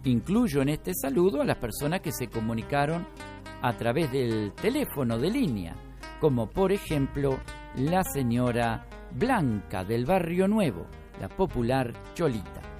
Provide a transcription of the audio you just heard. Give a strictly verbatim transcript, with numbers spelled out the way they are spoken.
Incluyo en este saludo a las personas que se comunicaron a través del teléfono de línea, como por ejemplo la señora Blanca del Barrio Nuevo, la popular Cholita.